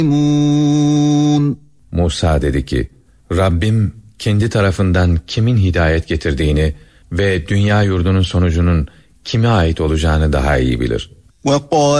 Musa dedi ki, Rabbim kendi tarafından kimin hidayet getirdiğini ve dünya yurdunun sonucunun kime ait olacağını daha iyi bilir.